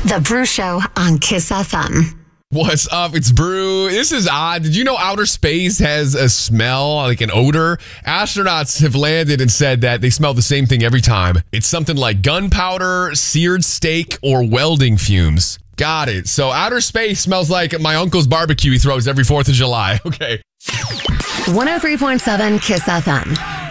The Brew Show on Kiss FM. What's up? It's Brew. This is odd. Did you know outer space has a smell, like an odor? Astronauts have landed and said that they smell the same thing every time. It's something like gunpowder, seared steak, or welding fumes. Got it. So outer space smells like my uncle's barbecue he throws every 4th of July. Okay. 103.7 Kiss FM.